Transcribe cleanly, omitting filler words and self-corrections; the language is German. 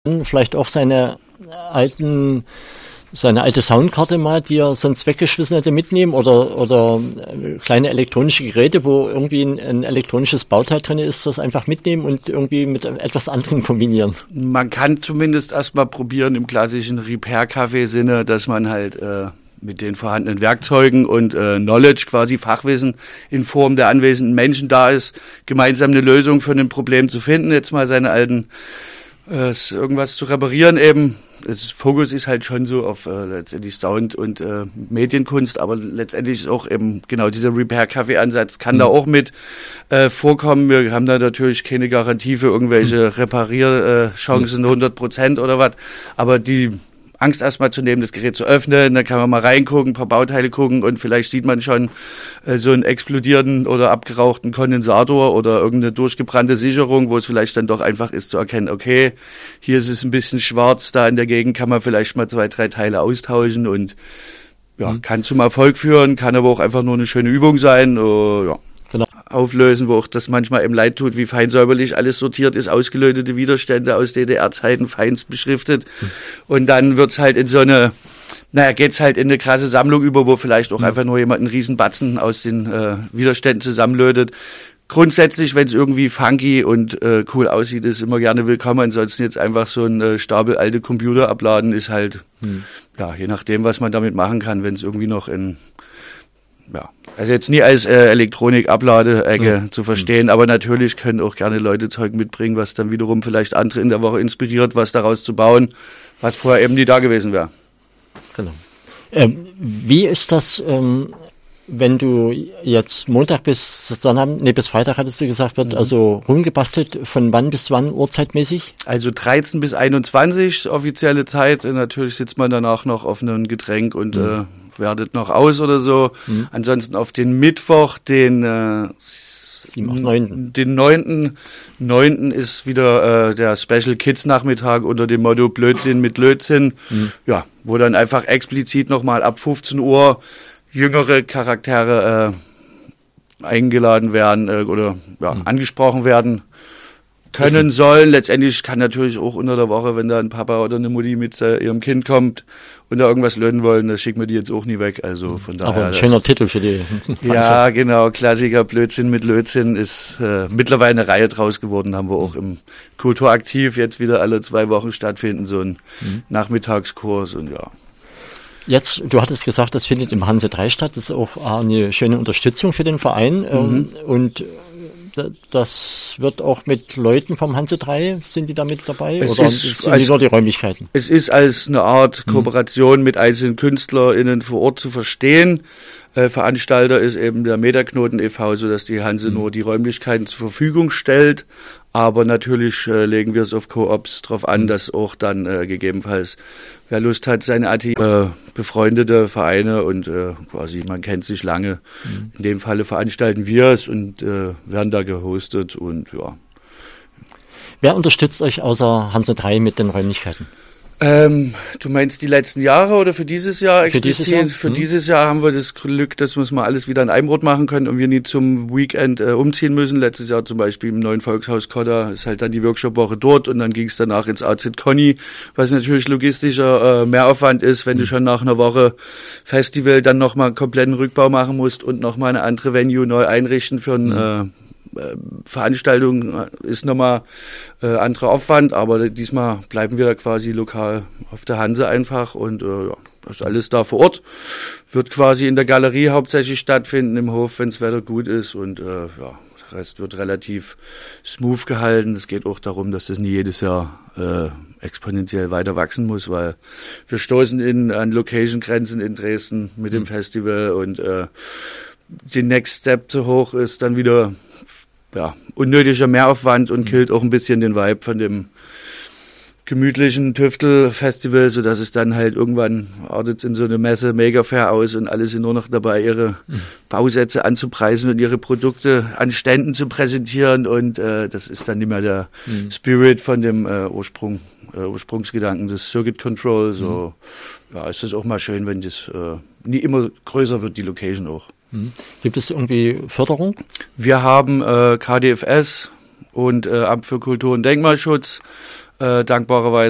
vielleicht auch seine alte Soundkarte mal, die er sonst weggeschmissen hätte, mitnehmen oder kleine elektronische Geräte, wo irgendwie ein elektronisches Bauteil drin ist, das einfach mitnehmen und irgendwie mit etwas anderem kombinieren. Man kann zumindest erstmal probieren im klassischen Repair-Café-Sinne, dass man halt mit den vorhandenen Werkzeugen und Knowledge, quasi Fachwissen in Form der anwesenden Menschen da ist, gemeinsam eine Lösung für ein Problem zu finden, jetzt mal seine alten irgendwas zu reparieren eben. Das Fokus ist halt schon so auf letztendlich Sound und Medienkunst, aber letztendlich ist auch eben genau dieser Repair-Café-Ansatz kann da auch mit vorkommen. Wir haben da natürlich keine Garantie für irgendwelche Reparierchancen 100% oder was, aber die Angst erstmal zu nehmen, das Gerät zu öffnen, dann kann man mal reingucken, ein paar Bauteile gucken und vielleicht sieht man schon so einen explodierten oder abgerauchten Kondensator oder irgendeine durchgebrannte Sicherung, wo es vielleicht dann doch einfach ist zu erkennen, okay, hier ist es ein bisschen schwarz, da in der Gegend kann man vielleicht mal 2, 3 Teile austauschen und ja, kann zum Erfolg führen, kann aber auch einfach nur eine schöne Übung sein, ja. Auflösen, wo auch das manchmal eben leid tut, wie fein säuberlich alles sortiert ist, ausgelötete Widerstände aus DDR-Zeiten, feinst beschriftet. Und dann wird's halt geht's halt in eine krasse Sammlung über, wo vielleicht auch einfach nur jemand einen riesen Batzen aus den Widerständen zusammenlötet. Grundsätzlich, wenn es irgendwie funky und cool aussieht, ist immer gerne willkommen. Ansonsten jetzt einfach so ein Stapel alte Computer abladen, ist halt, je nachdem, was man damit machen kann, wenn es irgendwie noch also jetzt nie als Elektronik-Ablade-Ecke zu verstehen, aber natürlich können auch gerne Leute Zeug mitbringen, was dann wiederum vielleicht andere in der Woche inspiriert, was daraus zu bauen, was vorher eben nie da gewesen wäre. Genau. Wie ist das, wenn du jetzt Montag bis Freitag hattest du gesagt, wird also rumgebastelt, von wann bis wann uhrzeitmäßig? Also 13 bis 21 offizielle Zeit, natürlich sitzt man danach noch auf einem Getränk und wertet noch aus oder so. Ansonsten auf den Mittwoch, den 9. ist wieder der Special Kids Nachmittag unter dem Motto Blödsinn mit Lötzinn. Ja, wo dann einfach explizit nochmal ab 15 Uhr jüngere Charaktere eingeladen werden oder angesprochen werden können sollen. Letztendlich kann natürlich auch unter der Woche, wenn da ein Papa oder eine Mutti mit ihrem Kind kommt und da irgendwas löten wollen, da schicken wir die jetzt auch nie weg. Also von daher. Aber ein schöner Titel für die Ja, genau. Klassiker Blödsinn mit Lötzinn ist mittlerweile eine Reihe draus geworden. Haben wir auch im Kulturaktiv jetzt wieder alle 2 Wochen stattfinden, so ein Nachmittagskurs und ja. Jetzt, du hattest gesagt, das findet im Hanse 3 statt. Das ist auch eine schöne Unterstützung für den Verein und das wird auch mit Leuten vom Hanse 3, sind die da mit dabei? Oder sind die nur die Räumlichkeiten? Es ist als eine Art Kooperation mit einzelnen KünstlerInnen vor Ort zu verstehen. Veranstalter ist eben der Metaknoten e.V., sodass die Hanse nur die Räumlichkeiten zur Verfügung stellt. Aber natürlich legen wir es auf Co-ops drauf an, dass auch dann gegebenenfalls, wer Lust hat, seine befreundete Vereine und quasi man kennt sich lange. In dem Falle veranstalten wir es und werden da gehostet und ja. Wer unterstützt euch außer Hanse 3 mit den Räumlichkeiten? Du meinst die letzten Jahre oder für dieses Jahr explizit? Für dieses Jahr haben wir das Glück, dass wir es mal alles wieder in einem Ort machen können und wir nie zum Weekend umziehen müssen. Letztes Jahr zum Beispiel im neuen Volkshaus Kotter ist halt dann die Workshop-Woche dort und dann ging es danach ins AZ Conny, was natürlich logistischer Mehraufwand ist, wenn du schon nach einer Woche Festival dann nochmal einen kompletten Rückbau machen musst und nochmal eine andere Venue neu einrichten für ein Veranstaltung ist nochmal anderer Aufwand, aber diesmal bleiben wir da quasi lokal auf der Hanse einfach und das ist alles da vor Ort. Wird quasi in der Galerie hauptsächlich stattfinden, im Hof, wenn das Wetter gut ist und der Rest wird relativ smooth gehalten. Es geht auch darum, dass das nie jedes Jahr exponentiell weiter wachsen muss, weil wir stoßen an Location-Grenzen in Dresden mit dem Festival und die Next Step zu hoch ist dann wieder unnötiger Mehraufwand und killt auch ein bisschen den Vibe von dem gemütlichen Tüftel-Festival, sodass es dann halt irgendwann artet in so eine Messe Mega-Fair aus und alle sind nur noch dabei, ihre Bausätze anzupreisen und ihre Produkte an Ständen zu präsentieren und das ist dann nicht mehr der Spirit von dem Ursprungsgedanken des Circuit Control. So ist es auch mal schön, wenn das nie immer größer wird, die Location auch. Gibt es irgendwie Förderung? Wir haben KdFS und Amt für Kultur und Denkmalschutz dankbarerweise